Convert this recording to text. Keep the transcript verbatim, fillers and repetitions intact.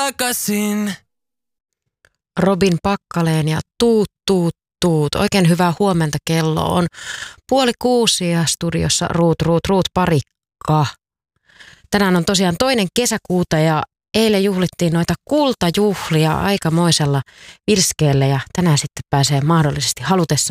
takaisin. Robin Pakkaleen ja Tuut, tuut, tuut. Oikein hyvää huomenta, kello on puoli kuusi ja studiossa Ruut, Ruut, Ruut Parikka. Tänään on tosiaan toinen kesäkuuta ja eilen juhlittiin noita kultajuhlia aikamoisella virskeellä ja tänään sitten pääsee mahdollisesti halutessaan